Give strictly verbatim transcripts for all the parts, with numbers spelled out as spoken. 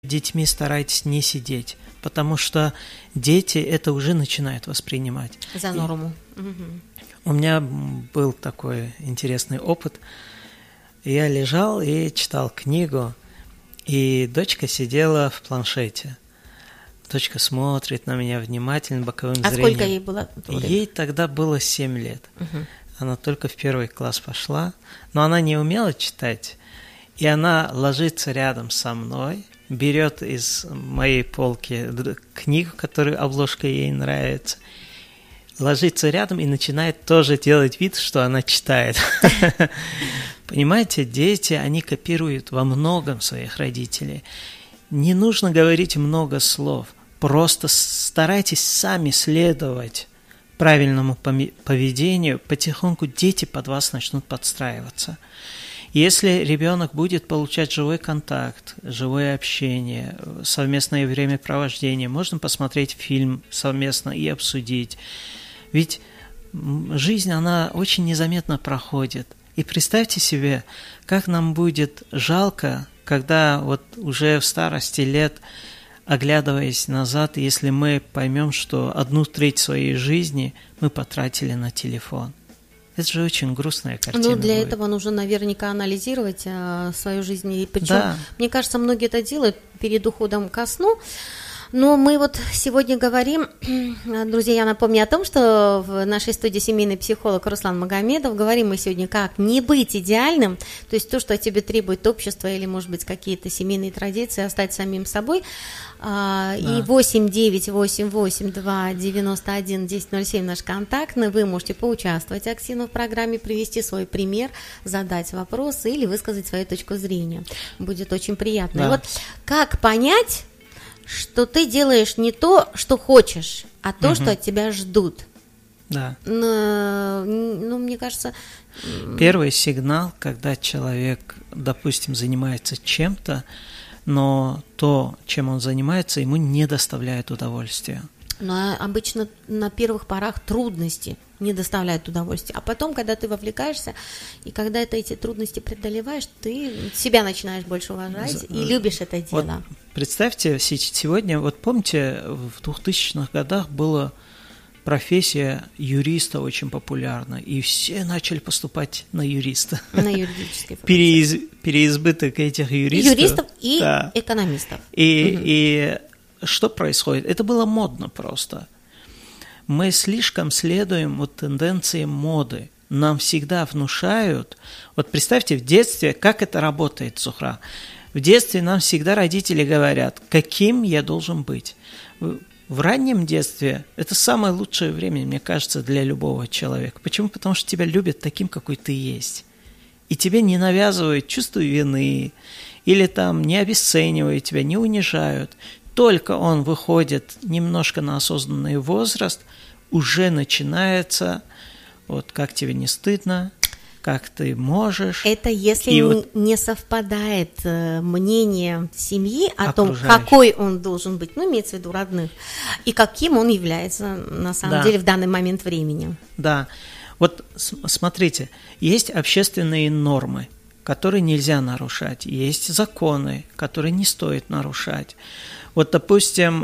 детьми старайтесь не сидеть, потому что дети это уже начинают воспринимать. За норму. И угу. У меня был такой интересный опыт. Я лежал и читал книгу, и дочка сидела в планшете. Дочка смотрит на меня внимательно, боковым а зрением. А сколько ей было? Ей тогда было семь лет. Угу. Она только в первый класс пошла, но она не умела читать. И она ложится рядом со мной, берет из моей полки книгу, которую обложка ей нравится, ложится рядом и начинает тоже делать вид, что она читает. Понимаете, дети, они копируют во многом своих родителей. Не нужно говорить много слов, просто старайтесь сами следовать правильному поведению, потихоньку дети под вас начнут подстраиваться. Если ребенок будет получать живой контакт, живое общение, совместное времяпровождение, можно посмотреть фильм совместно и обсудить. Ведь жизнь, она очень незаметно проходит. И представьте себе, как нам будет жалко, когда вот уже в старости лет, оглядываясь назад, если мы поймем, что одну треть своей жизни мы потратили на телефон. Это же очень грустная картина. Ну, для будет. этого нужно наверняка анализировать а, свою жизнь. И причем, да. мне кажется, многие это делают перед уходом ко сну. Но мы вот сегодня говорим, друзья, я напомню о том, что в нашей студии семейный психолог Руслан Магомедов. Говорим мы сегодня, как не быть идеальным, то есть то, что от тебя требует общество или, может быть, какие-то семейные традиции, стать самим собой. Да. И восемь девять восемь восемь два девяносто один десять ноль семь наш контактный. Вы можете поучаствовать активно в программе, привести свой пример, задать вопрос или высказать свою точку зрения. Будет очень приятно. Да. И вот как понять, что ты делаешь не то, что хочешь, а то, угу. что от тебя ждут. Да. Но, ну, мне кажется... Первый сигнал, когда человек, допустим, занимается чем-то, но то, чем он занимается, ему не доставляет удовольствия. Но обычно на первых порах трудности не доставляют удовольствия. А потом, когда ты вовлекаешься, и когда ты эти трудности преодолеваешь, ты себя начинаешь больше уважать и любишь это дело. Вот представьте, сегодня, вот помните, в двухтысячных годах была профессия юриста очень популярна, и все начали поступать на юриста. На юридический факультет. Переиз, переизбыток этих юристов. Юристов и да. экономистов. И, угу. и что происходит? Это было модно просто. Мы слишком следуем вот тенденциям моды. Нам всегда внушают... Вот представьте, в детстве, как это работает, Зухра. В детстве нам всегда родители говорят, каким я должен быть. В раннем детстве это самое лучшее время, мне кажется, для любого человека. Почему? Потому что тебя любят таким, какой ты есть. И тебе не навязывают чувство вины, или там не обесценивают тебя, не унижают. Только он выходит немножко на осознанный возраст, уже начинается, вот как тебе не стыдно, как ты можешь. Это если и не, вот не совпадает мнение семьи о том, какой он должен быть, ну, имеется в виду родных, и каким он является на самом да. деле в данный момент времени. Да, вот смотрите, есть общественные нормы, которые нельзя нарушать, есть законы, которые не стоит нарушать. Вот, допустим,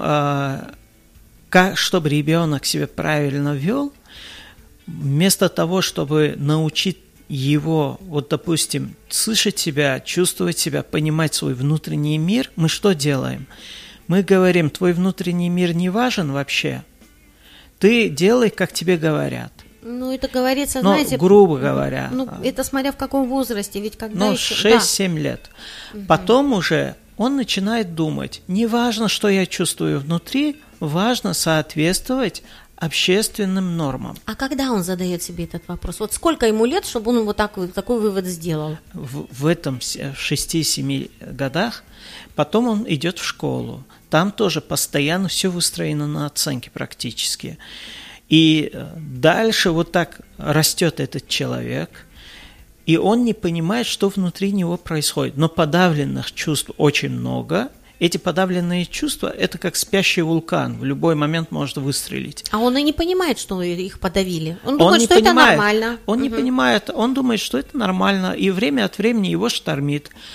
как, чтобы ребенок себя правильно вел, вместо того, чтобы научить его, вот, допустим, слышать себя, чувствовать себя, понимать свой внутренний мир, мы что делаем? Мы говорим, твой внутренний мир не важен вообще, ты делай, как тебе говорят. Ну, это говорится, Но, знаете... грубо говоря. Ну, это смотря в каком возрасте, ведь когда ну, еще... шесть-семь да. лет. Потом угу. уже он начинает думать, не важно, что я чувствую внутри, важно соответствовать общественным нормам. А когда он задает себе этот вопрос? Вот сколько ему лет, чтобы он вот такой, такой вывод сделал? В, в этом в шести-семи годах. Потом он идет в школу. Там тоже постоянно все выстроено на оценки практически. И дальше вот так растет этот человек, и он не понимает, что внутри него происходит. Но подавленных чувств очень много. Эти подавленные чувства – это как спящий вулкан, в любой момент может выстрелить. А он и не понимает, что их подавили. Он, он думает, что понимает, это нормально. Он угу. не понимает, он думает, что это нормально, и время от времени его штормит.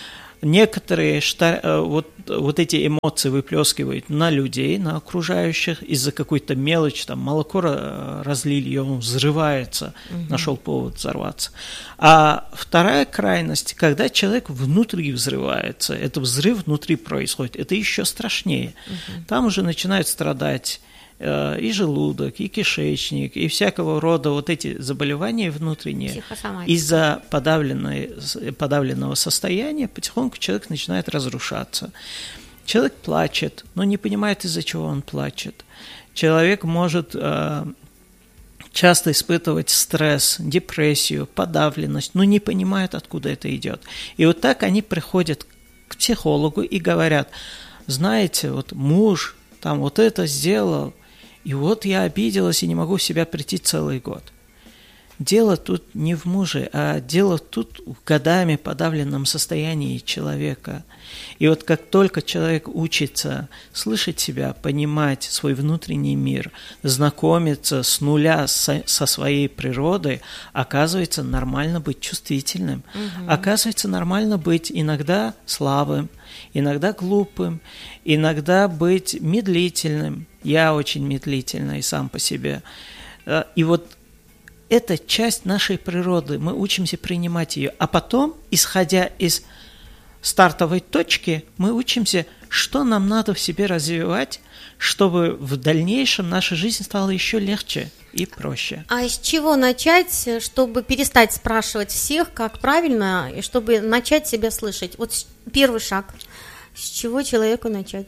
некоторые вот, вот эти эмоции выплескивают на людей, на окружающих, из-за какой-то мелочи, там молоко разлили, и он взрывается, угу. нашел повод взорваться. А вторая крайность, когда человек внутри взрывается, это взрыв внутри происходит, это еще страшнее. Угу. Там уже начинают страдать и желудок, и кишечник, и всякого рода вот эти заболевания внутренние. Из-за подавленного состояния потихоньку человек начинает разрушаться. Человек плачет, но не понимает, из-за чего он плачет. Человек может э, часто испытывать стресс, депрессию, подавленность, но не понимает, откуда это идет. И вот так они приходят к психологу и говорят: знаете, вот муж там вот это сделал, и вот я обиделась и не могу в себя прийти целый год. Дело тут не в муже, а дело тут в годами подавленном состоянии человека. И вот как только человек учится слышать себя, понимать свой внутренний мир, знакомиться с нуля со, со своей природой, оказывается нормально быть чувствительным. Угу. Оказывается нормально быть иногда слабым, иногда глупым, иногда быть медлительным. Я очень медлительный сам по себе. И вот это часть нашей природы, мы учимся принимать ее, а потом, исходя из стартовой точки, мы учимся, что нам надо в себе развивать, чтобы в дальнейшем наша жизнь стала еще легче и проще. А с чего начать, чтобы перестать спрашивать всех, как правильно, и чтобы начать себя слышать? Вот первый шаг. С чего человеку начать?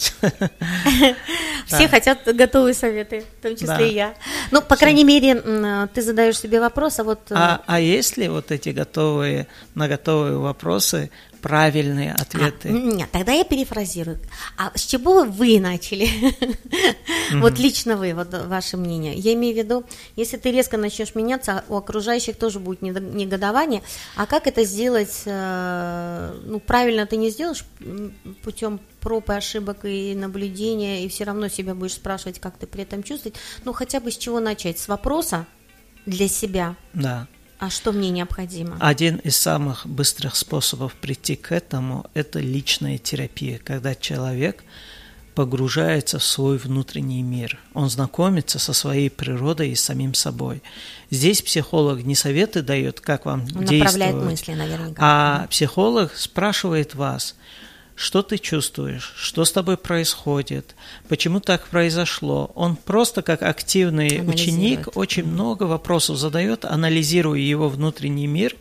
Все хотят готовые советы, в том числе и я. Ну, по крайней мере, ты задаешь себе вопрос, а вот... А есть ли вот эти готовые, на готовые вопросы правильные ответы? А, нет, тогда я перефразирую. А с чего вы начали? Mm-hmm. Вот лично вы, вот ваше мнение. Я имею в виду, если ты резко начнешь меняться, у окружающих тоже будет негодование. А как это сделать? Ну, правильно ты не сделаешь путем проб и ошибок и наблюдения, и все равно себя будешь спрашивать, как ты при этом чувствовать. Ну, хотя бы с чего начать? С вопроса для себя. Да. А что мне необходимо? Один из самых быстрых способов прийти к этому – это личная терапия, когда человек погружается в свой внутренний мир. Он знакомится со своей природой и с самим собой. Здесь психолог не советы дает, как вам Он действовать, направляет мысли, наверняка. А психолог спрашивает вас, что ты чувствуешь, что с тобой происходит, почему так произошло. Он просто как активный ученик очень много вопросов задает, анализируя его внутренний мир.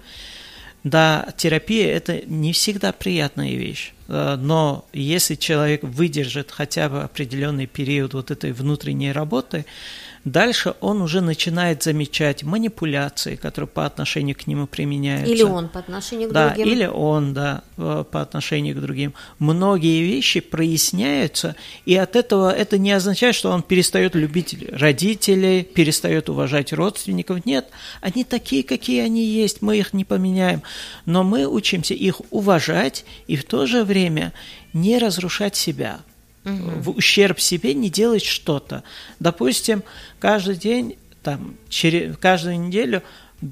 Да, терапия – это не всегда приятная вещь, но если человек выдержит хотя бы определенный период вот этой внутренней работы, дальше он уже начинает замечать манипуляции, которые по отношению к нему применяются. Или он по отношению к да, другим. Или он, да, по отношению к другим. Многие вещи проясняются, и от этого это не означает, что он перестает любить родителей, перестает уважать родственников. Нет, они такие, какие они есть, мы их не поменяем. Но мы учимся их уважать и в то же время не разрушать себя. В ущерб себе не делать что-то. Допустим, каждый день, там, через, каждую неделю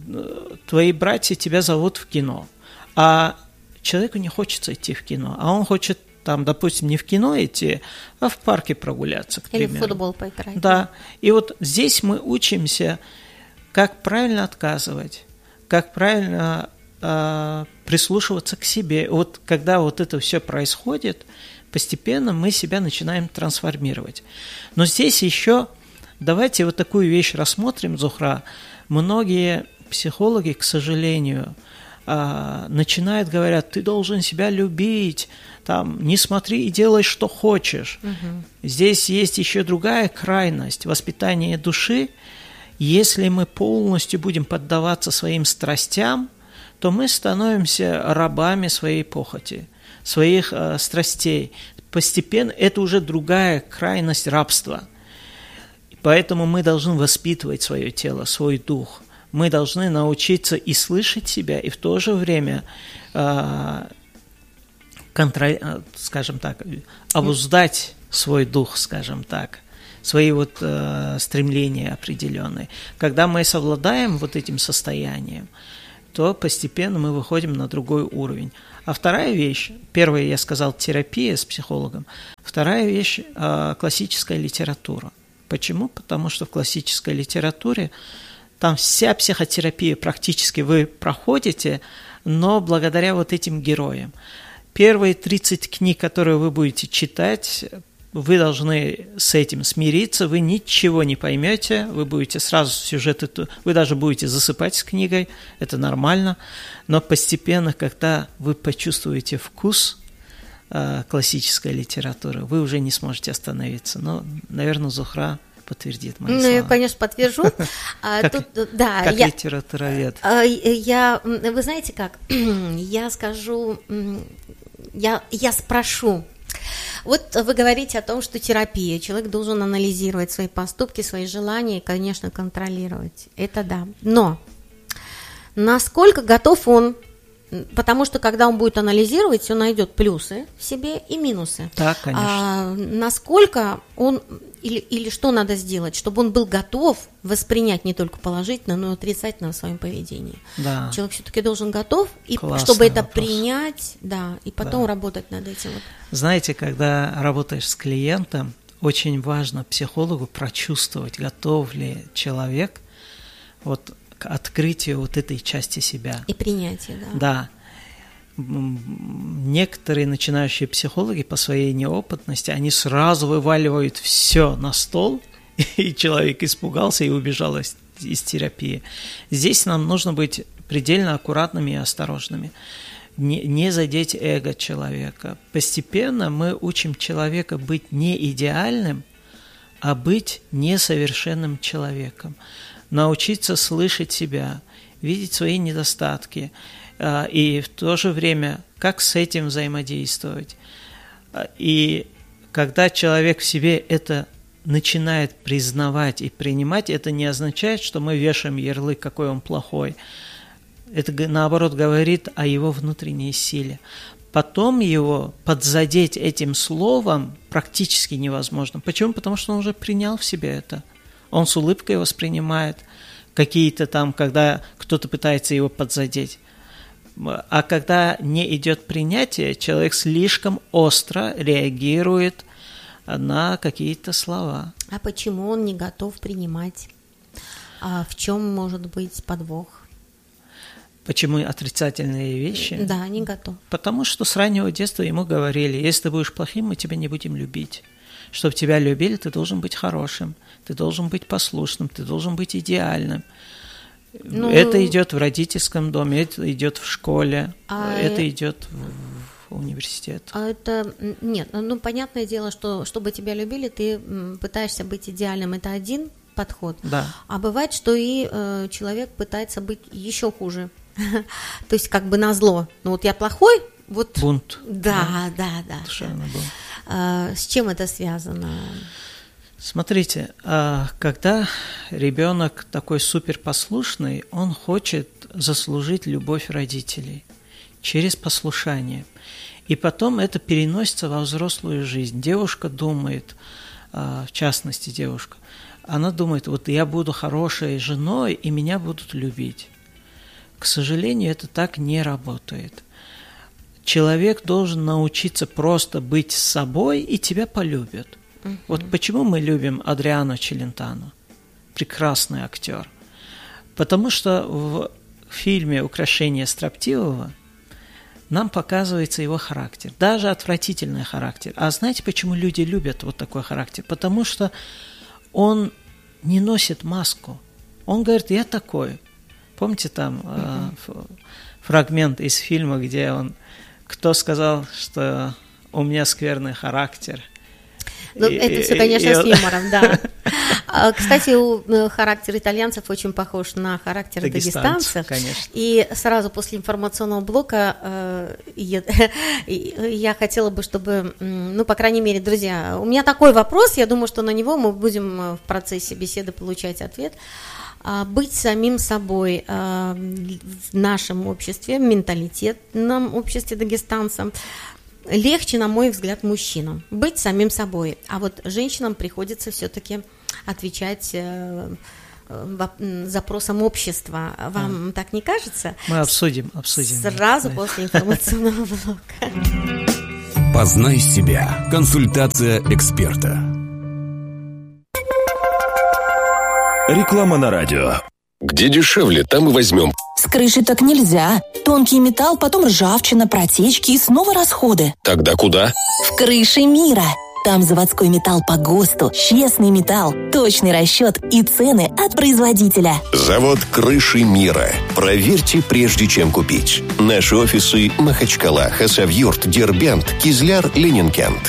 твои братья тебя зовут в кино, а человеку не хочется идти в кино, а он хочет, там, допустим, не в кино идти, а в парке прогуляться, к примеру. Или в футбол поиграть. Да, и вот здесь мы учимся, как правильно отказывать, как правильно э, прислушиваться к себе. Вот когда вот это все происходит, постепенно мы себя начинаем трансформировать. Но здесь еще давайте вот такую вещь рассмотрим, Зухра. Многие психологи, к сожалению, начинают говорить: ты должен себя любить, там, не смотри и делай, что хочешь. Угу. Здесь есть еще другая крайность – воспитание души. Если мы полностью будем поддаваться своим страстям, то мы становимся рабами своей похоти, своих э, страстей. Постепенно это уже другая крайность рабства. Поэтому мы должны воспитывать свое тело, свой дух. Мы должны научиться и слышать себя, и в то же время, э, контроль, э, скажем так, обуздать свой дух, скажем так, свои вот э, стремления определенные. Когда мы совладаем вот этим состоянием, то постепенно мы выходим на другой уровень. А вторая вещь, первая я сказал, терапия с психологом, вторая вещь – классическая литература. Почему? Потому что в классической литературе там вся психотерапия практически вы проходите, но благодаря вот этим героям. Первые тридцать книг, которые вы будете читать, вы должны с этим смириться, вы ничего не поймете, вы будете сразу сюжеты, вы даже будете засыпать с книгой, это нормально, но постепенно, когда вы почувствуете вкус э, классической литературы, вы уже не сможете остановиться. Но, наверное, Зухра подтвердит мои ну, слова. Ну, я, конечно, подтвержу. Как, Тут, да, как я, литературовед. Я, вы знаете как, я скажу, я, я спрошу. Вот вы говорите о том, что терапия, человек должен анализировать свои поступки, свои желания и, конечно, контролировать. Это да. Но насколько готов он, потому что когда он будет анализировать, он найдет плюсы в себе и минусы. Да, конечно. А, насколько он, или, или что надо сделать, чтобы он был готов воспринять не только положительно, но и отрицательно в своем поведении. Да. Человек все-таки должен готов, и Классный чтобы это вопрос. принять, да, и потом да. работать над этим. Вот. Знаете, когда работаешь с клиентом, очень важно психологу прочувствовать, готов ли человек вот к открытию вот этой части себя. И принятие, да. Да. Некоторые начинающие психологи по своей неопытности, они сразу вываливают все на стол, и человек испугался и убежал из, из терапии. Здесь нам нужно быть предельно аккуратными и осторожными. Не, не задеть эго человека. Постепенно мы учим человека быть не идеальным, а быть несовершенным человеком. Научиться слышать себя, видеть свои недостатки, и в то же время, как с этим взаимодействовать. И когда человек в себе это начинает признавать и принимать, это не означает, что мы вешаем ярлык, какой он плохой. Это, наоборот, говорит о его внутренней силе. Потом его подзадеть этим словом практически невозможно. Почему? Потому что он уже принял в себе это. Он с улыбкой воспринимает какие-то там, когда кто-то пытается его подзадеть. А когда не идет принятие, человек слишком остро реагирует на какие-то слова. А почему он не готов принимать? А в чем может быть подвох? Почему отрицательные вещи? Да, не готов. Потому что с раннего детства ему говорили, если ты будешь плохим, мы тебя не будем любить. Чтобы тебя любили, ты должен быть хорошим, ты должен быть послушным, ты должен быть идеальным. Ну, это идет в родительском доме, это идет в школе, а это э... идет в, в университет. А это нет, ну понятное дело, что чтобы тебя любили, ты пытаешься быть идеальным. Это один подход. Да. А бывает, что и э, человек пытается быть еще хуже. То есть как бы назло. Ну вот я плохой, вот. Бунт. Да, да, да. да, да. А, с чем это связано? Смотрите, когда ребенок такой суперпослушный, он хочет заслужить любовь родителей через послушание. И потом это переносится во взрослую жизнь. Девушка думает, в частности девушка, она думает, вот я буду хорошей женой, и меня будут любить. К сожалению, это так не работает. Человек должен научиться просто быть с собой, и тебя полюбят. Uh-huh. Вот почему мы любим Адриано Челентано, прекрасный актер. Потому что в фильме «Укрощение строптивого» нам показывается его характер, даже отвратительный характер. А знаете, почему люди любят вот такой характер? Потому что он не носит маску. Он говорит, я такой. Помните там uh-huh. э, фрагмент из фильма, где он, кто сказал, что у меня скверный характер? Ну, и, это все, конечно, и, с юмором, да. Кстати, у, характер итальянцев очень похож на характер дагестанцев. Конечно. И сразу после информационного блока э, я, я хотела бы, чтобы, ну, по крайней мере, друзья, у меня такой вопрос, я думаю, что на него мы будем в процессе беседы получать ответ. Быть самим собой в нашем обществе, в менталитетном обществе дагестанцев, легче, на мой взгляд, мужчинам. Быть самим собой. А вот женщинам приходится все-таки отвечать запросам общества. Вам а. так не кажется? Мы обсудим, обсудим. Сразу да. после информационного блока. Познай себя. Консультация эксперта. Реклама на радио. Где дешевле, там и возьмем. С крыши так нельзя. Тонкий металл, потом ржавчина, протечки и снова расходы. Тогда куда? В Крыши мира. Там заводской металл по ГОСТу, честный металл, точный расчет и цены от производителя. Завод «Крыши мира». Проверьте, прежде чем купить. Наши офисы Махачкала, Хасавюрт, Дербент, Кизляр, Ленинкент.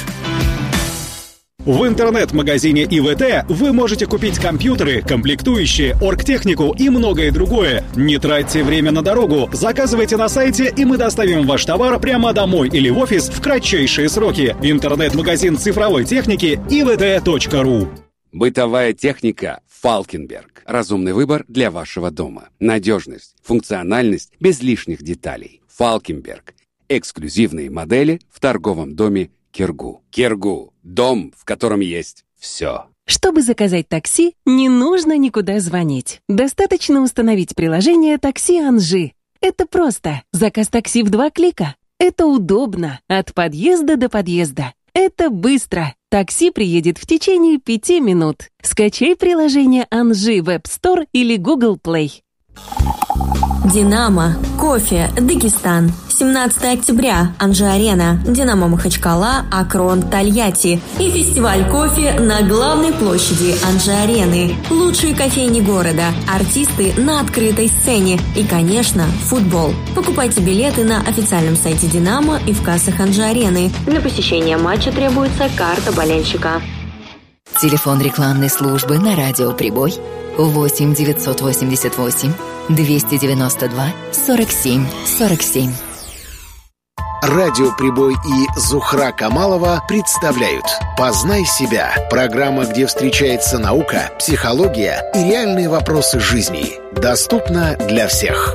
В интернет-магазине ИВТ вы можете купить компьютеры, комплектующие, оргтехнику и многое другое. Не тратьте время на дорогу, заказывайте на сайте, и мы доставим ваш товар прямо домой или в офис в кратчайшие сроки. Интернет-магазин цифровой техники и ви ти точка ру. Бытовая техника «Фалкенберг». Разумный выбор для вашего дома. Надежность, функциональность без лишних деталей. «Фалкенберг». Эксклюзивные модели в торговом доме Киргу. Киргу – дом, в котором есть все. Чтобы заказать такси, не нужно никуда звонить. Достаточно установить приложение «Такси Анжи». Это просто. Заказ такси в два клика. Это удобно. От подъезда до подъезда. Это быстро. Такси приедет в течение пяти минут. Скачай приложение Анжи в App Store или Google Play. Динамо, кофе, Дагестан. семнадцатого октября. Анжи-арена. Динамо Махачкала, Акрон, Тольятти. И фестиваль кофе на главной площади Анжи-арены. Лучшие кофейни города. Артисты на открытой сцене. И, конечно, футбол. Покупайте билеты на официальном сайте Динамо и в кассах Анжи-арены. Для посещения матча требуется карта болельщика. Телефон рекламной службы на радио «Прибой» восемь девятьсот восемьдесят восемь двести девяносто два сорок семь сорок семь. Радио «Прибой» и Зухра Камалова представляют «Познай себя» – программа, где встречается наука, психология и реальные вопросы жизни. Доступна для всех.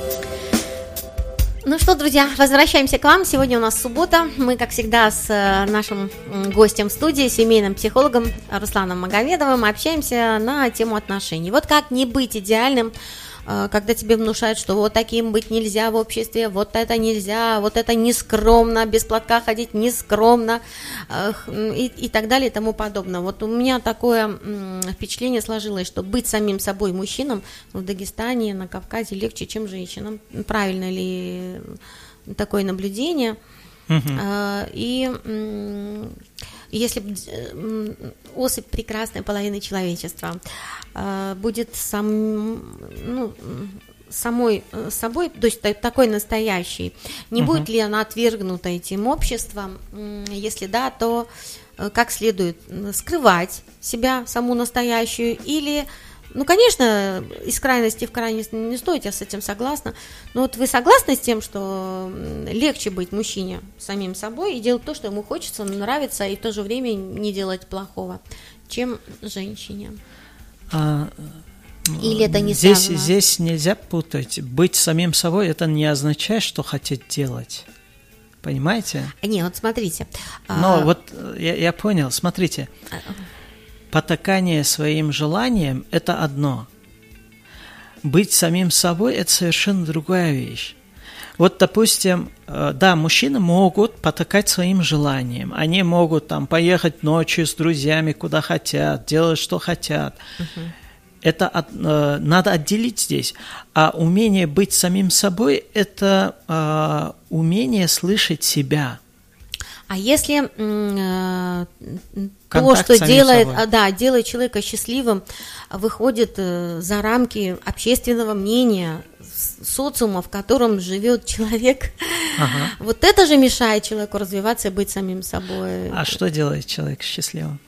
Ну что, друзья, возвращаемся к вам. Сегодня у нас суббота. Мы, как всегда, с нашим гостем в студии, семейным психологом Русланом Магомедовым, общаемся на тему отношений. Вот как не быть идеальным, когда тебе внушают, что вот таким быть нельзя в обществе, вот это нельзя, вот это нескромно, без платка ходить нескромно, и, и так далее и тому подобное. Вот у меня такое впечатление сложилось, что быть самим собой мужчинам в Дагестане, на Кавказе легче, чем женщинам. Правильно ли такое наблюдение? Uh-huh. И если особь прекрасной половины человечества будет сам, ну, самой собой, то есть такой настоящей, не uh-huh. будет ли она отвергнута этим обществом? Если да, то как следует скрывать себя, саму настоящую, или... Ну, конечно, из крайности в крайность не стоит, я с этим согласна. Но вот вы согласны с тем, что легче быть мужчине самим собой и делать то, что ему хочется, нравится, и в то же время не делать плохого, чем женщине? А, Или это не здесь, связано? Здесь нельзя путать. Быть самим собой – это не означает, что хотеть делать. Понимаете? Не, вот смотрите. Но а... вот я, я понял, смотрите. Потакание своим желаниям – это одно. Быть самим собой – это совершенно другая вещь. Вот, допустим, да, мужчины могут потакать своим желаниям. Они могут там поехать ночью с друзьями куда хотят, делать, что хотят. Uh-huh. Это от, э, надо отделить здесь. А умение быть самим собой – это э, умение слышать себя. А если э, то, что делает, а, да, делает человека счастливым, выходит э, за рамки общественного мнения, социума, в котором живет человек, ага. вот это же мешает человеку развиваться и быть самим собой. А что делает человека счастливым?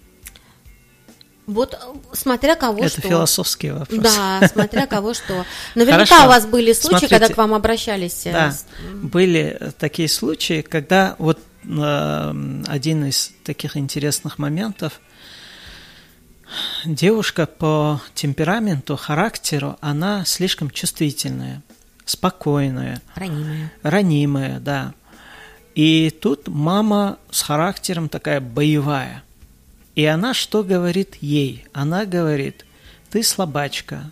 Вот смотря кого это что. Это философский вопрос. Да, смотря кого что. Наверняка Хорошо. У вас были случаи, Смотрите, когда к вам обращались. Да, были такие случаи, когда вот один из таких интересных моментов. Девушка по темпераменту, характеру, она слишком чувствительная, спокойная. Ранимая. Ранимая, да. И тут мама с характером такая боевая. И она что говорит ей? Она говорит: ты слабачка,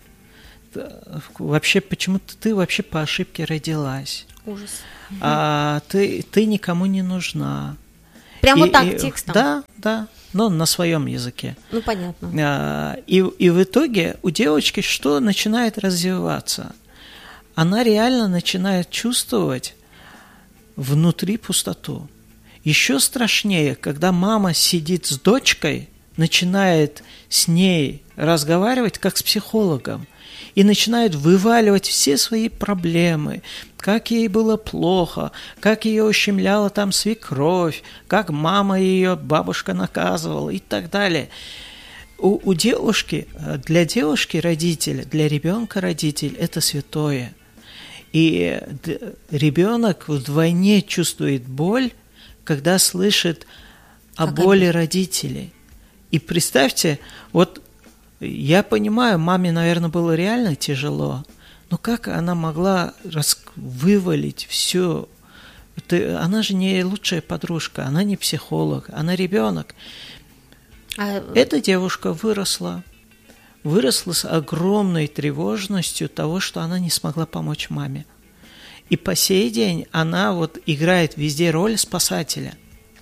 вообще почему-то ты вообще по ошибке родилась. Ужас. А ты, ты никому не нужна. Прямо и, так и, текстом? Да, да, но на своем языке. Ну, понятно. А, и, и в итоге у девочки что начинает развиваться? Она реально начинает чувствовать внутри пустоту. Еще страшнее, когда мама сидит с дочкой, начинает с ней разговаривать как с психологом и начинает вываливать все свои проблемы, как ей было плохо, как ее ущемляла там свекровь, как мама ее, бабушка наказывала и так далее. У, у девушки, для девушки родитель, для ребенка родитель – это святое. И ребенок вдвойне чувствует боль, когда слышит о как боли это? Родителей. И представьте, вот я понимаю, маме, наверное, было реально тяжело, но как она могла рас... вывалить все? Это, она же не лучшая подружка, она не психолог, она ребенок. А... Эта девушка выросла, выросла с огромной тревожностью того, что она не смогла помочь маме. И по сей день она вот играет везде роль спасателя.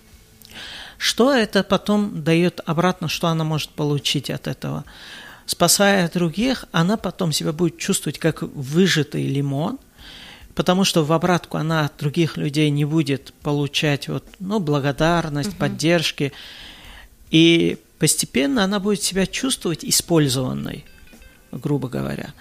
Что это потом дает обратно, что она может получить от этого? Спасая других, она потом себя будет чувствовать как выжатый лимон, потому что в обратку она от других людей не будет получать вот, ну, благодарность, угу. поддержки. И постепенно она будет себя чувствовать использованной, грубо говоря.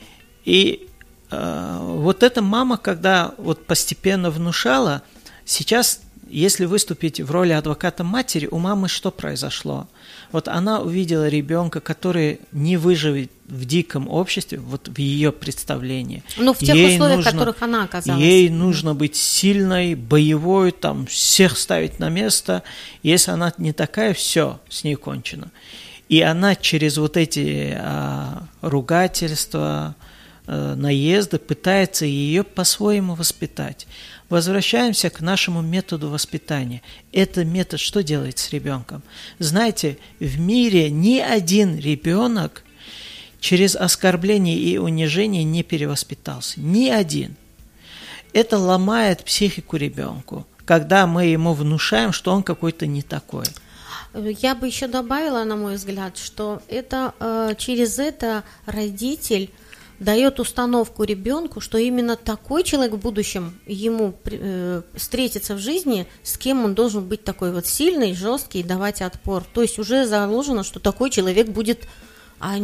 И э, вот эта мама, когда вот постепенно внушала, сейчас... Если выступить в роли адвоката матери, у мамы что произошло? Вот она увидела ребенка, который не выживет в диком обществе, вот в ее представлении. Ну, в тех ей условиях, нужно, в которых она оказалась. Ей нужно быть сильной, боевой, там, всех ставить на место. Если она не такая, все, с ней кончено. И она через вот эти а, ругательства, а, наезды пытается ее по-своему воспитать. Возвращаемся к нашему методу воспитания. Этот метод что делает с ребенком? Знаете, в мире ни один ребенок через оскорбление и унижение не перевоспитался. Ни один. Это ломает психику ребенку, когда мы ему внушаем, что он какой-то не такой. Я бы еще добавила, на мой взгляд, что это э, через это родитель дает установку ребенку, что именно такой человек в будущем ему э, встретится в жизни, с кем он должен быть такой вот сильный, жесткий, давать отпор. То есть уже заложено, что такой человек будет, а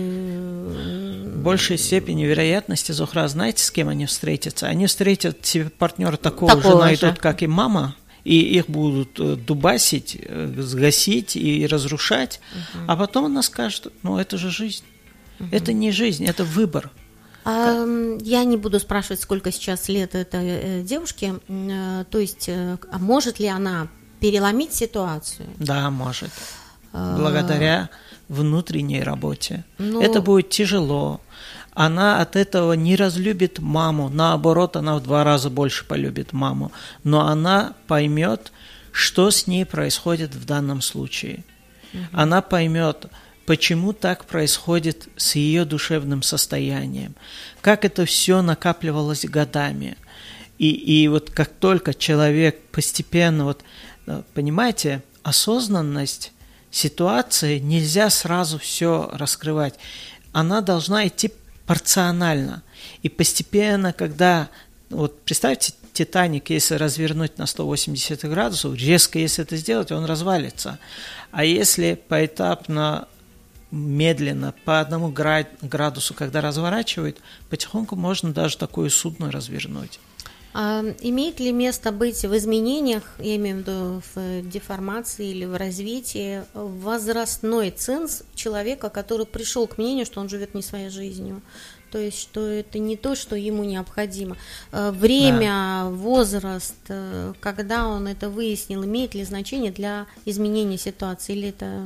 не... В большей степени вероятности, Зухра, знаете, с кем они встретятся? Они встретят себе партнера такого, такого же найдут, как и мама, и их будут дубасить, сгасить и разрушать, угу. А потом она скажет, ну это же жизнь. Это не жизнь, это выбор. А, я не буду спрашивать, сколько сейчас лет этой девушке. То есть, а может ли она переломить ситуацию? Да, может. Благодаря внутренней работе. Ну, это будет тяжело. Она от этого не разлюбит маму. Наоборот, она в два раза больше полюбит маму. Но она поймет, что с ней происходит в данном случае. Угу. Она поймет, почему так происходит с ее душевным состоянием, как это все накапливалось годами. И, и вот как только человек постепенно, вот, понимаете, осознанность ситуации нельзя сразу все раскрывать. Она должна идти порционально. И постепенно, когда, вот представьте, Титаник, если развернуть на сто восемьдесят градусов, резко, если это сделать, он развалится. А если поэтапно, медленно, по одному градусу, когда разворачивают, потихоньку можно даже такое судно развернуть. А имеет ли место быть в изменениях, я имею в виду в деформации или в развитии, возрастной ценз человека, который пришел к мнению, что он живет не своей жизнью? То есть, что это не то, что ему необходимо. Время, да. Возраст, когда он это выяснил, имеет ли значение для изменения ситуации, или это...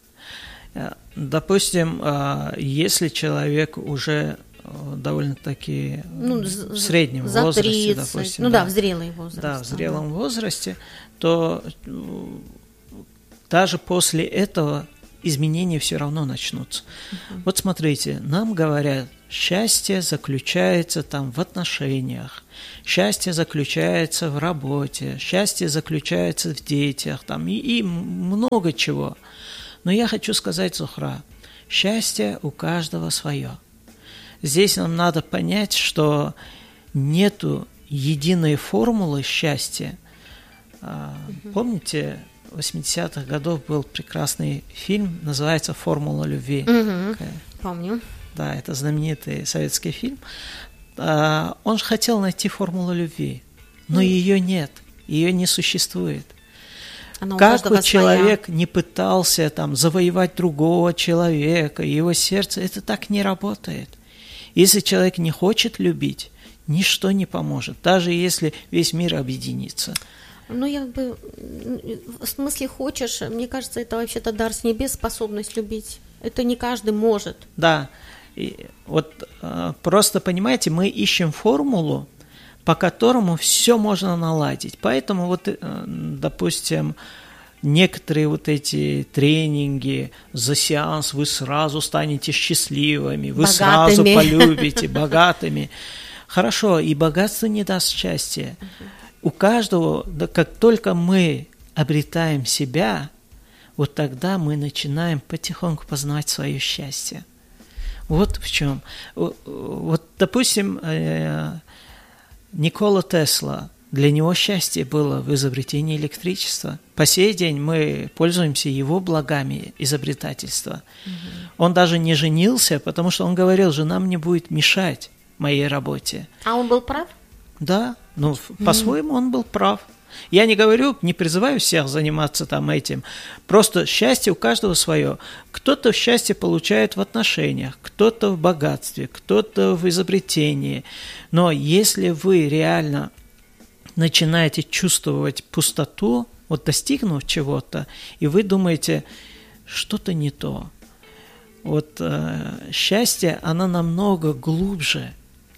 Допустим, если человек уже довольно-таки ну, в среднем за возрасте, тридцать, допустим, ну да, да, в зрелый возраст. Да, в зрелом да. возрасте, то даже после этого изменения все равно начнутся. Uh-huh. Вот смотрите, нам говорят, счастье заключается там в отношениях, счастье заключается в работе, счастье заключается в детях, там, и, и много чего. Но я хочу сказать, Зухра, счастье у каждого свое. Здесь нам надо понять, что нету единой формулы счастья. Uh-huh. Помните, в восьмидесятых годах был прекрасный фильм, называется «Формула любви». Uh-huh. Помню. Да, это знаменитый советский фильм. Он же хотел найти формулу любви, но mm. ее нет, ее не существует. Она как бы человек своя. Не пытался там завоевать другого человека, его сердце, это так не работает. Если человек не хочет любить, ничто не поможет, даже если весь мир объединится. Ну, я бы, в смысле хочешь, мне кажется, это вообще-то дар с небес, способность любить. Это не каждый может. Да, и вот э, просто, понимаете, мы ищем формулу, по которому все можно наладить. Поэтому вот, э, допустим, некоторые вот эти тренинги за сеанс, вы сразу станете счастливыми, вы богатыми. Сразу полюбите, богатыми. Хорошо, и богатство не даст счастья. У каждого, да, как только мы обретаем себя, вот тогда мы начинаем потихоньку познавать свое счастье. Вот в чем. Вот, допустим, Никола Тесла, для него счастье было в изобретении электричества. По сей день мы пользуемся его благами изобретательства. Угу. Он даже не женился, потому что он говорил, жена мне будет мешать моей работе. А он был прав? Да, ну, по-своему он был прав. Я не говорю, не призываю всех заниматься там этим. Просто счастье у каждого свое. Кто-то счастье получает в отношениях, кто-то в богатстве, кто-то в изобретении. Но если вы реально начинаете чувствовать пустоту, вот достигнув чего-то, и вы думаете, что-то не то. Вот э, счастье, оно намного глубже.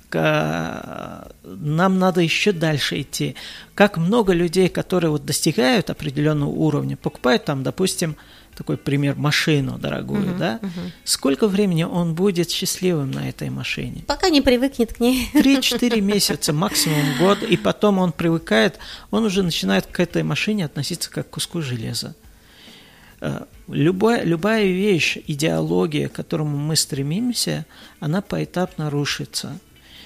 Нам надо еще дальше идти. Как много людей, которые вот достигают определенного уровня, покупают там, допустим, такой пример, машину дорогую, uh-huh, да? Uh-huh. Сколько времени он будет счастливым на этой машине? Пока не привыкнет к ней. Три-четыре месяца, максимум год, и потом он привыкает, он уже начинает к этой машине относиться как к куску железа. Любая, любая вещь, идеология, к которому мы стремимся, она поэтапно рушится.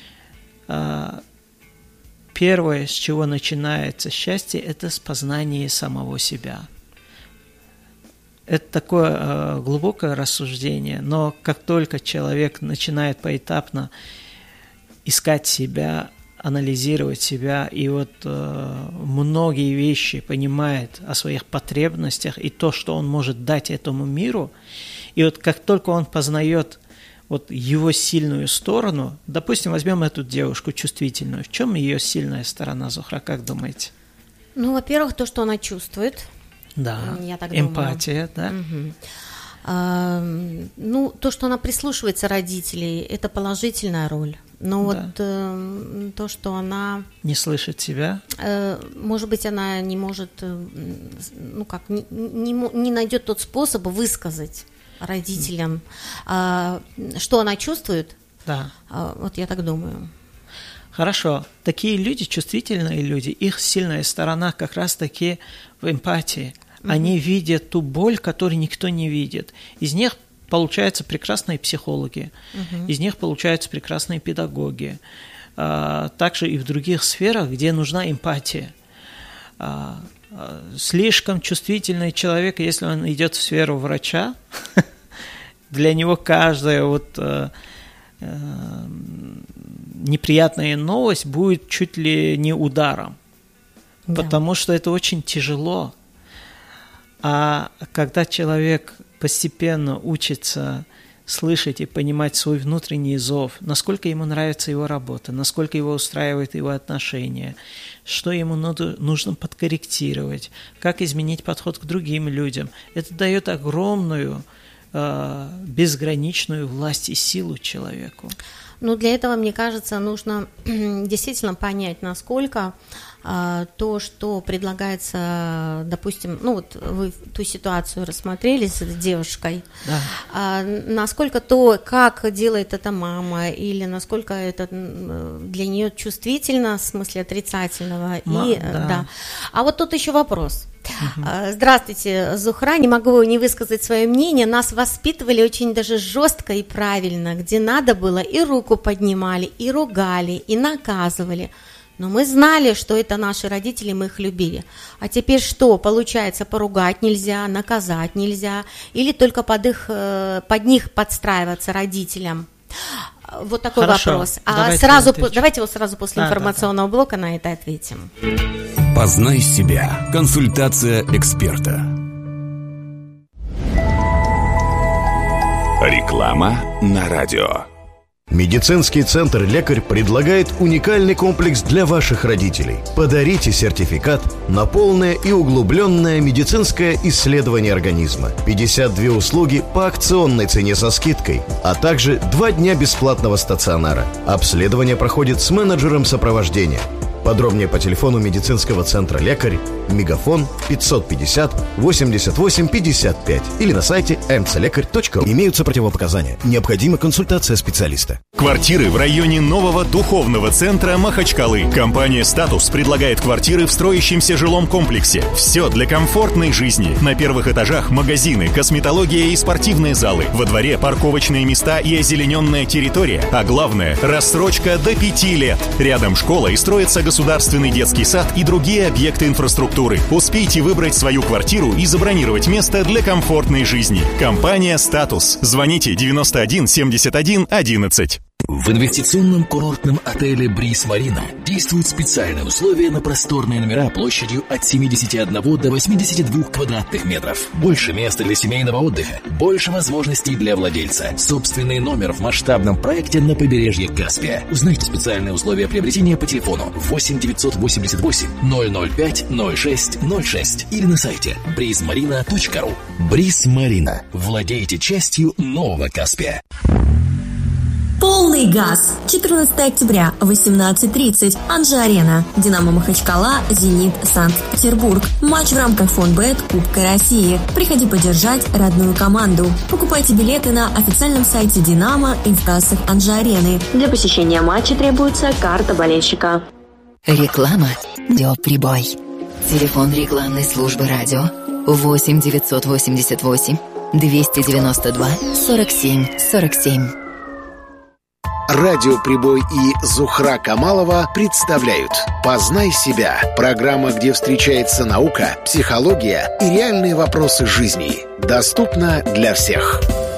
Первое, с чего начинается счастье, это с познания самого себя. Это такое глубокое рассуждение, но как только человек начинает поэтапно искать себя, анализировать себя, и вот многие вещи понимает о своих потребностях и то, что он может дать этому миру, и вот как только он познает вот его сильную сторону, допустим, возьмем эту девушку чувствительную. В чем ее сильная сторона, Зухра, как думаете? Ну, во-первых, то, что она чувствует. Да, я так эмпатия, думаю. Да. Угу. А, ну, то, что она прислушивается родителей, это положительная роль. Но да. вот э, то, что она... Не слышит себя? Э, может быть, она не может, э, ну как, не, не, не найдет тот способ высказать родителям, а, что она чувствует, да. а, вот я так думаю. Хорошо. Такие люди, чувствительные люди, их сильная сторона как раз-таки в эмпатии. Mm-hmm. Они видят ту боль, которую никто не видит. Из них получаются прекрасные психологи, mm-hmm. из них получаются прекрасные педагоги. А, также и в других сферах, где нужна эмпатия. А, слишком чувствительный человек, если он идет в сферу врача, для него каждая вот э, э, неприятная новость будет чуть ли не ударом, да. Потому что это очень тяжело. А когда человек постепенно учится слышать и понимать свой внутренний зов, насколько ему нравится его работа, насколько его устраивает его отношения, что ему нужно подкорректировать, как изменить подход к другим людям. Это дает огромную, э, безграничную власть и силу человеку. Ну, для этого, мне кажется, нужно действительно понять, насколько а, то, что предлагается, допустим, ну вот вы ту ситуацию рассмотрели с девушкой, да. а, насколько то, как делает это мама, или насколько это для нее чувствительно в смысле отрицательного. Ма, и, да. Да. А вот тут еще вопрос. Угу. Здравствуйте, Зухра, не могу не высказать свое мнение. Нас воспитывали очень даже жестко и правильно, где надо было и руку поднимали, и ругали, и наказывали. Но мы знали, что это наши родители, мы их любили. А теперь что? Получается, поругать нельзя, наказать нельзя, или только под, их, под них подстраиваться родителям? Вот такой Хорошо. Вопрос. А Давайте, сразу, давайте вот сразу после да, информационного да, да. блока на это ответим. Познай себя. Консультация эксперта. Реклама на радио. Медицинский центр «Лекарь» предлагает уникальный комплекс для ваших родителей. Подарите сертификат на полное и углубленное медицинское исследование организма. пятьдесят две услуги по акционной цене со скидкой, а также два дня бесплатного стационара. Обследование проходит с менеджером сопровождения. Подробнее по телефону медицинского центра «Лекарь», мегафон пятьсот пятьдесят восемьдесят восемь пятьдесят пять или на сайте эм цэ лекарь точка ру. Имеются противопоказания. Необходима консультация специалиста. Квартиры в районе нового духовного центра Махачкалы. Компания «Статус» предлагает квартиры в строящемся жилом комплексе. Все для комфортной жизни. На первых этажах магазины, косметология и спортивные залы. Во дворе парковочные места и озелененная территория. А главное, рассрочка до пяти лет. Рядом школа и строится государственный детский сад и другие объекты инфраструктуры. Успейте выбрать свою квартиру и забронировать место для комфортной жизни. Компания «Статус». Звоните девяносто один семьдесят один одиннадцать. В инвестиционном курортном отеле «Бриз Марина» действуют специальные условия на просторные номера площадью от семидесяти одного до восьмидесяти двух квадратных метров. Больше места для семейного отдыха, больше возможностей для владельца. Собственный номер в масштабном проекте на побережье Каспия. Узнайте специальные условия приобретения по телефону восемь девятьсот восемьдесят восемь ноль ноль пять ноль шесть ноль шесть или на сайте бриз марина точка ру. «Бриз Марина». Владейте частью нового Каспия. Полный газ. четырнадцатого октября, восемнадцать тридцать. Анжи-Арена. Динамо Махачкала, Зенит, Санкт-Петербург. Матч в рамках Фонбет Кубка России. Приходи поддержать родную команду. Покупайте билеты на официальном сайте Динамо и в кассах Анжи-Арены. Для посещения матча требуется карта болельщика. Реклама «Радиоприбой». Телефон рекламной службы радио восемь девятьсот восемьдесят восемь двести девяносто два сорок семь сорок семь. Радио «Прибой» и Зухра Камалова представляют «Познай себя» – программа, где встречается наука, психология и реальные вопросы жизни. Доступна для всех.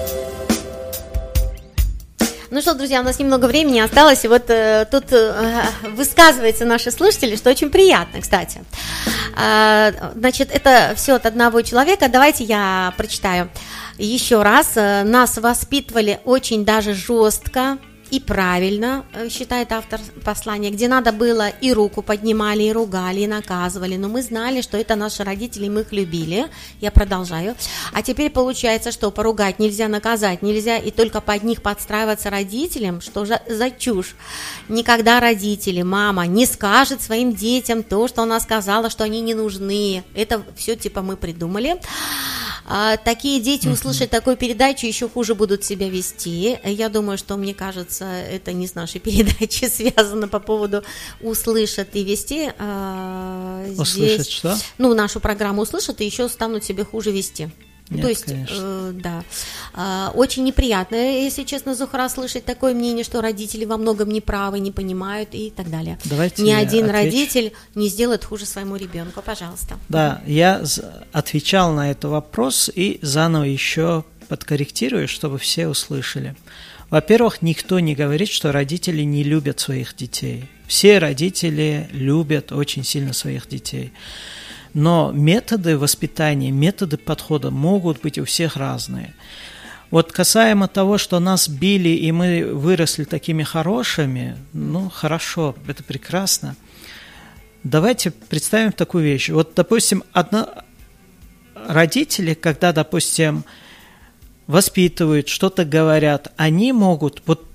Ну что, друзья, у нас немного времени осталось, и вот э, тут э, высказываются наши слушатели, что очень приятно, кстати. Э, значит, это все от одного человека, давайте я прочитаю еще раз. Нас воспитывали очень даже жестко и правильно, считает автор послания, где надо было и руку поднимали, и ругали, и наказывали, но мы знали, что это наши родители, и мы их любили. Я продолжаю. А теперь получается, что поругать нельзя, наказать нельзя, и только под них подстраиваться родителям, что же за чушь. Никогда родители, мама не скажет своим детям то, что она сказала, что они не нужны. Это все типа мы придумали. А, такие дети услышат такую передачу, еще хуже будут себя вести. Я думаю, что, мне кажется, это не с нашей передачей связано по поводу услышат и вести. А, услышат здесь, что? Ну, нашу программу услышат и еще станут себя хуже вести. Нет, То есть, э, да, э, очень неприятно, если честно, Зухра, слышать такое мнение, что родители во многом неправы, не понимают и так далее. Давайте Ни один отвечу. родитель не сделает хуже своему ребенку, пожалуйста. Да, я отвечал на этот вопрос и заново еще подкорректирую, чтобы все услышали. Во-первых, никто не говорит, что родители не любят своих детей. Все родители любят очень сильно своих детей. Но методы воспитания, методы подхода могут быть у всех разные. Вот касаемо того, что нас били, и мы выросли такими хорошими, ну, хорошо, это прекрасно. Давайте представим такую вещь. Вот, допустим, одно... родители, когда, допустим, воспитывают, что-то говорят, они могут, вот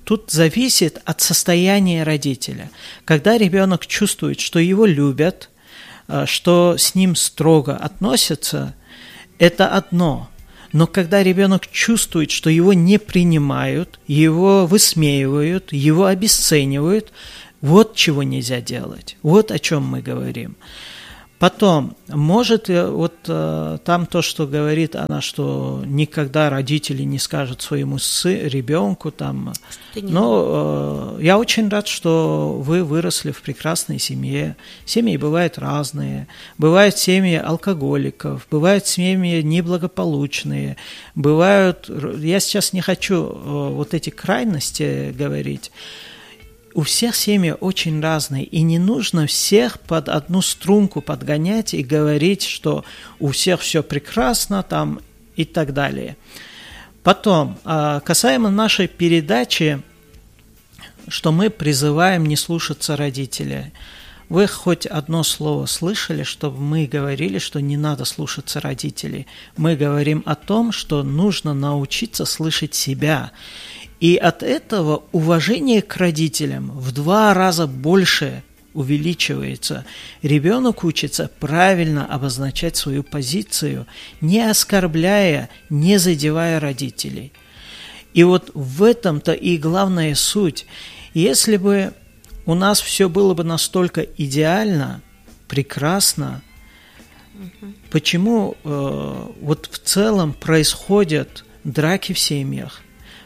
тут зависит от состояния родителя. Когда ребенок чувствует, что его любят, что с ним строго относятся, это одно. Но когда ребенок чувствует, что его не принимают, его высмеивают, его обесценивают, вот чего нельзя делать. Вот о чем мы говорим. Потом, может, вот там то, что говорит она, что никогда родители не скажут своему сы, ребенку, там, но э, я очень рад, что вы выросли в прекрасной семье. Семьи бывают разные. Бывают семьи алкоголиков, бывают семьи неблагополучные, бывают, я сейчас не хочу э, вот эти крайности говорить. У всех семьи очень разные, и не нужно всех под одну струнку подгонять и говорить, что у всех все прекрасно там и так далее. Потом, касаемо нашей передачи, что мы призываем не слушаться родителей. Вы хоть одно слово слышали, чтобы мы говорили, что не надо слушаться родителей? Мы говорим о том, что нужно научиться слышать себя. И от этого уважение к родителям в два раза больше увеличивается. Ребенок учится правильно обозначать свою позицию, не оскорбляя, не задевая родителей. И вот в этом-то и главная суть. Если бы у нас все было бы настолько идеально, прекрасно, угу. почему э, вот в целом происходят драки в семьях?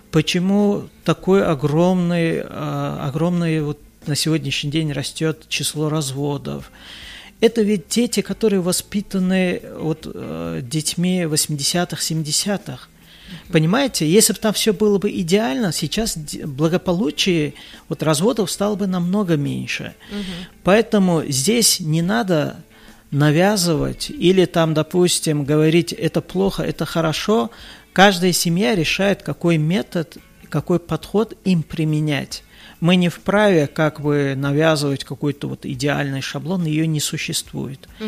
Почему такой огромный, огромный вот на сегодняшний день растет число разводов? Это ведь дети, которые воспитаны вот, детьми восьмидесятых, семидесятых. Понимаете, если бы там все было бы идеально, сейчас благополучие вот, разводов стало бы намного меньше. Угу. Поэтому здесь не надо навязывать или там, допустим, говорить это плохо, это хорошо. Каждая семья решает, какой метод, какой подход им применять. Мы не вправе как бы навязывать какой-то вот идеальный шаблон, ее не существует. Угу.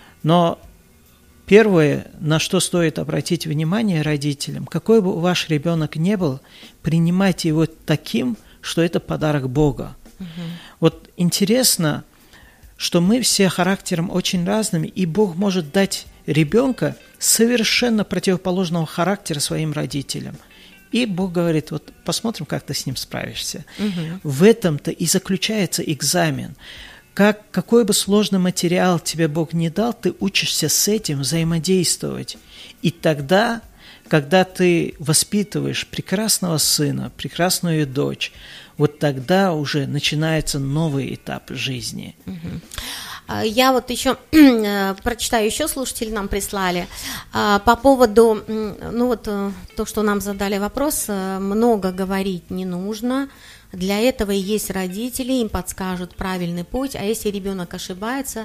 Но первое, на что стоит обратить внимание родителям, какой бы ваш ребенок ни был, принимайте его таким, что это подарок Бога. Угу. Вот интересно, что мы все характером очень разными, и Бог может дать ребенка совершенно противоположного характера своим родителям. И Бог говорит, вот посмотрим, как ты с ним справишься. Угу. В этом-то и заключается экзамен. Как, какой бы сложный материал тебе Бог не дал, ты учишься с этим взаимодействовать. И тогда, когда ты воспитываешь прекрасного сына, прекрасную дочь, вот тогда уже начинается новый этап жизни. Угу. Я вот еще прочитаю, еще слушатели нам прислали по поводу, ну вот то, что нам задали вопрос, много говорить не нужно, для этого и есть родители, им подскажут правильный путь, а если ребенок ошибается,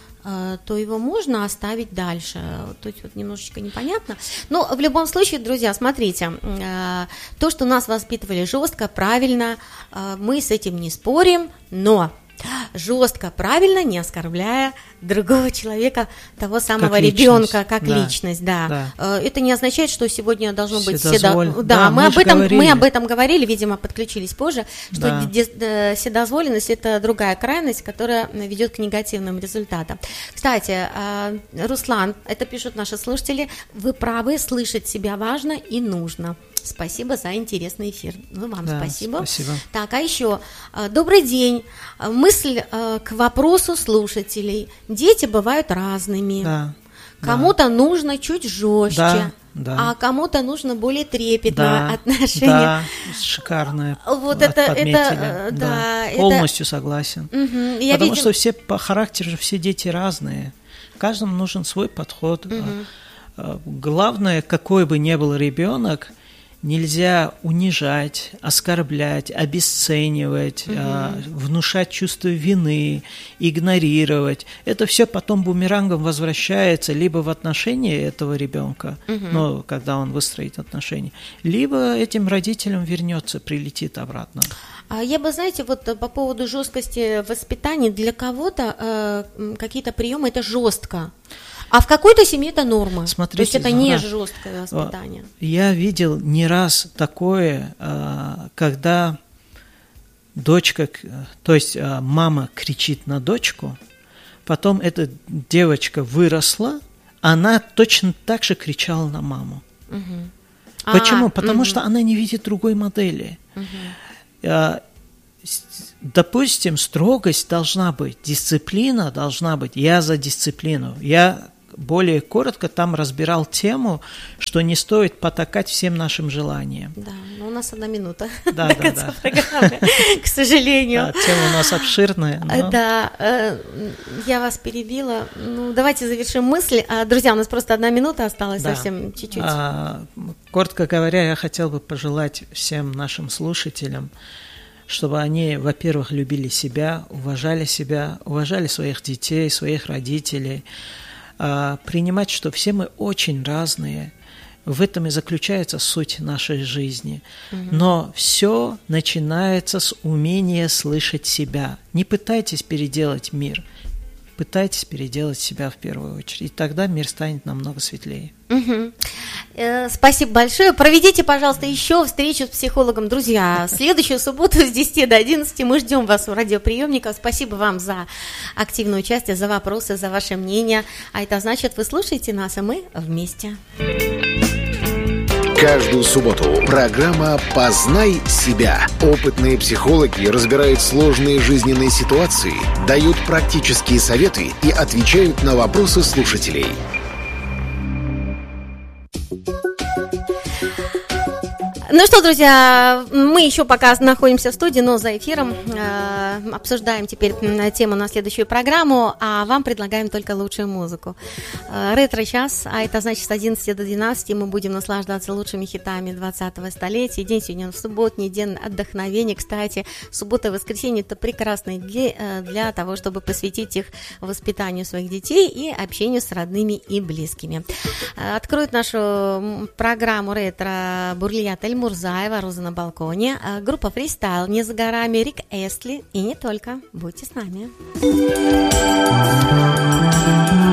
то его можно оставить дальше. Тут вот немножечко непонятно. Но в любом случае, друзья, смотрите, то, что нас воспитывали жестко, правильно, мы с этим не спорим, но жестко, правильно, не оскорбляя другого человека, того самого как ребенка, личность. как да. личность, да. да. Это не означает, что сегодня должно быть вседозволь... седо... Да, да, мы, мы, об этом, мы об этом говорили, видимо, подключились позже, что да. вседозволенность – это другая крайность, которая ведет к негативным результатам. Кстати, Руслан, это пишут наши слушатели, вы правы, слышать себя важно и нужно. Спасибо за интересный эфир. Ну, вам да, спасибо. спасибо. Так, а еще, добрый день. Мысль к вопросу слушателей. Дети бывают разными. Да, кому-то да. нужно чуть жестче, да, да. а кому-то нужно более трепетное да, отношение. Да, шикарное. Вот это, это, да, да, полностью это... согласен. Угу, я Потому видим... что все по характеру же все дети разные. Каждому нужен свой подход. Угу. Главное, какой бы ни был ребенок, нельзя унижать, оскорблять, обесценивать, угу. э, внушать чувство вины, игнорировать. Это все потом бумерангом возвращается либо в отношении этого ребенка, угу. ну, когда он выстроит отношения, либо этим родителям вернется, прилетит обратно. Я бы, знаете, вот по поводу жесткости воспитания, для кого-то э, какие-то приемы это жестко. А в какой-то семье это норма. Смотрите, то есть это не жесткое воспитание. Я видел не раз такое, когда дочка, то есть мама кричит на дочку, потом эта девочка выросла, она точно так же кричала на маму. Угу. Почему? А, Потому угу. что она не видит другой модели. Угу. Допустим, строгость должна быть, дисциплина должна быть. Я за дисциплину. Я более коротко там разбирал тему, что не стоит потакать всем нашим желаниям. Да, но у нас одна минута да, до да, конца да. программы, к сожалению. Да, тема у нас обширная. Но... Да, я вас перебила. Ну, давайте завершим мысль. Друзья, у нас просто одна минута осталась, да. совсем чуть-чуть. А, коротко говоря, я хотел бы пожелать всем нашим слушателям, чтобы они, во-первых, любили себя, уважали себя, уважали своих детей, своих родителей, принимать, что все мы очень разные. В этом и заключается суть нашей жизни. Mm-hmm. Но все начинается с умения слышать себя. Не пытайтесь переделать мир, пытайтесь переделать себя в первую очередь. И тогда мир станет намного светлее. Угу. Э, спасибо большое. Проведите, пожалуйста, еще встречу с психологом. Друзья, в следующую субботу с десяти до одиннадцати мы ждем вас у радиоприемников. Спасибо вам за активное участие, за вопросы, за ваше мнение. А это значит, вы слушаете нас, и мы вместе. Каждую субботу программа «Познай себя». Опытные психологи разбирают сложные жизненные ситуации, дают практические советы и отвечают на вопросы слушателей. Ну что, друзья, мы еще пока находимся в студии, но за эфиром э, обсуждаем теперь тему на следующую программу, а вам предлагаем только лучшую музыку. Э, ретро-час, а это значит с одиннадцати до двенадцати мы будем наслаждаться лучшими хитами двадцатого столетия. День сегодня субботний, день отдохновения. Кстати, суббота и воскресенье – это прекрасные дни для того, чтобы посвятить их воспитанию своих детей и общению с родными и близкими. Э, откроет нашу программу ретро Бурлия Тельмурзаева, «Роза на балконе», группа «Фристайл», не за горами, Рик Эстли и не только. Будьте с нами.